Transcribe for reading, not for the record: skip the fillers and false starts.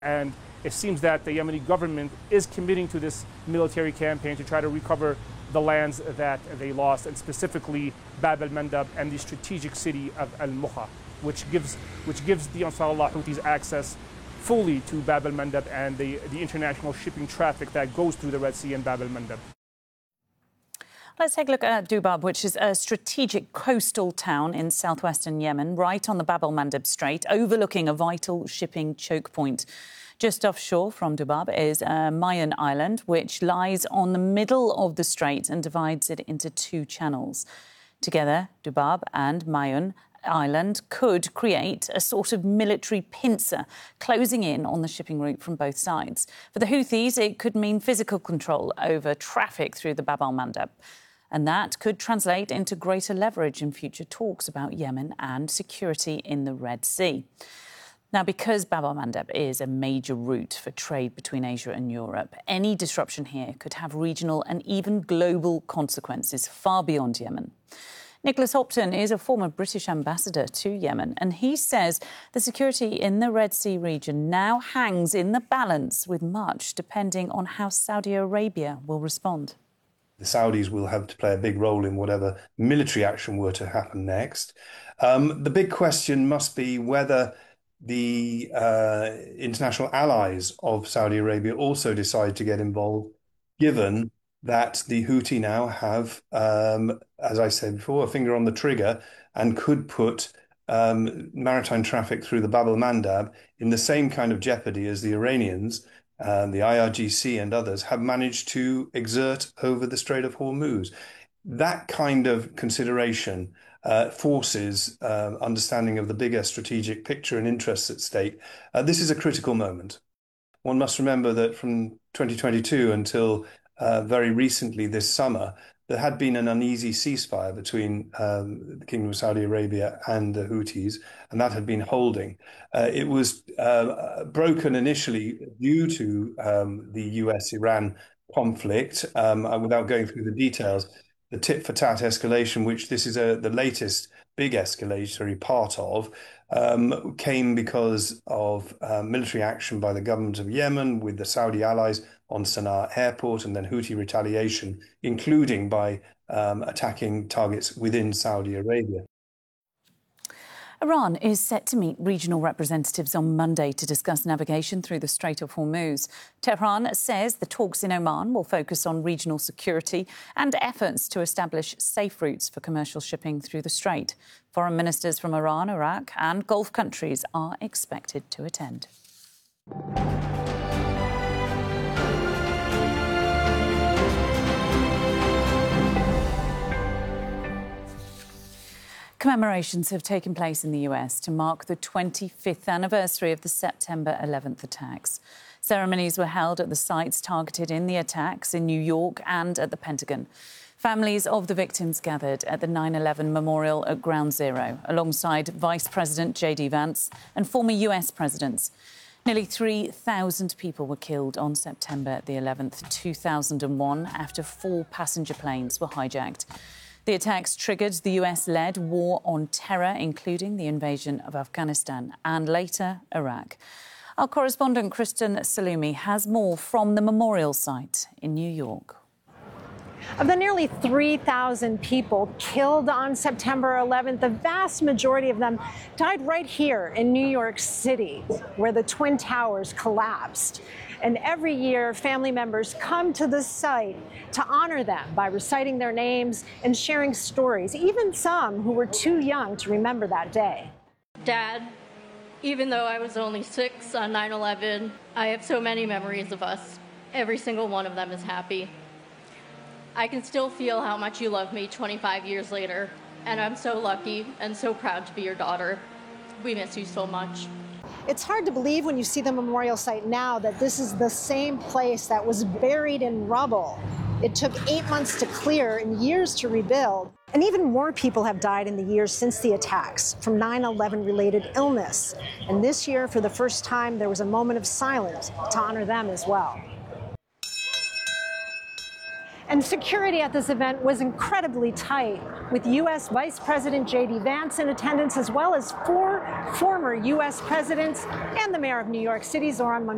And it seems that the Yemeni government is committing to this military campaign to try to recover the lands that they lost, and specifically Bab al-Mandab and the strategic city of Al-Mukha, which gives the Ansarullah Houthis access fully to Bab al-Mandab and the international shipping traffic that goes through the Red Sea and Bab al-Mandab. Let's take a look at Dubab, which is a strategic coastal town in southwestern Yemen, right on the Bab al-Mandab Strait, overlooking a vital shipping choke point. Just offshore from Dubab is Mayun Island, which lies on the middle of the strait and divides it into two channels. Together, Dubab and Mayun Island could create a sort of military pincer, closing in on the shipping route from both sides. For the Houthis, it could mean physical control over traffic through the Bab al-Mandab. And that could translate into greater leverage in future talks about Yemen and security in the Red Sea. Now, because Bab al-Mandab is a major route for trade between Asia and Europe, any disruption here could have regional and even global consequences far beyond Yemen. Nicholas Hopton is a former British ambassador to Yemen, and he says the security in the Red Sea region now hangs in the balance, with much depending on how Saudi Arabia will respond. The Saudis will have to play a big role in whatever military action were to happen next. The big question must be whether the international allies of Saudi Arabia also decide to get involved, given that the Houthi now have, as I said before, a finger on the trigger and could put maritime traffic through the Bab al-Mandab in the same kind of jeopardy as the Iranians, the IRGC and others have managed to exert over the Strait of Hormuz. That kind of consideration forces understanding of the bigger strategic picture and interests at stake. This is a critical moment. One must remember that from 2022 until very recently this summer, there had been an uneasy ceasefire between the Kingdom of Saudi Arabia and the Houthis, and that had been holding. It was broken initially due to the US-Iran conflict, without going through the details. The tit-for-tat escalation, which this is the latest big escalatory part of, came because of military action by the government of Yemen with the Saudi allies on Sana'a airport, and then Houthi retaliation, including by attacking targets within Saudi Arabia. Iran is set to meet regional representatives on Monday to discuss navigation through the Strait of Hormuz. Tehran says the talks in Oman will focus on regional security and efforts to establish safe routes for commercial shipping through the strait. Foreign ministers from Iran, Iraq and Gulf countries are expected to attend. Commemorations have taken place in the US to mark the 25th anniversary of the September 11th attacks. Ceremonies were held at the sites targeted in the attacks in New York and at the Pentagon. Families of the victims gathered at the 9/11 memorial at Ground Zero, alongside Vice President J.D. Vance and former US presidents. Nearly 3,000 people were killed on September the 11th, 2001, after 4 passenger planes were hijacked. The attacks triggered the US-led war on terror, including the invasion of Afghanistan and later Iraq. Our correspondent Kristen Salumi has more from the memorial site in New York. Of the nearly 3,000 people killed on September 11th, the vast majority of them died right here in New York City, where the Twin Towers collapsed. And every year, family members come to the site to honor them by reciting their names and sharing stories, even some who were too young to remember that day. Dad, even though I was only 6 on 9/11, I have so many memories of us. Every single one of them is happy. I can still feel how much you love me 25 years later, and I'm so lucky and so proud to be your daughter. We miss you so much. It's hard to believe when you see the memorial site now that this is the same place that was buried in rubble. It took 8 months to clear and years to rebuild. And even more people have died in the years since the attacks from 9/11 related illness. And this year, for the first time, there was a moment of silence to honor them as well. And security at this event was incredibly tight, with U.S. Vice President J.D. Vance in attendance, as well as 4 former U.S. presidents and the mayor of New York City, Zoran Montanaro.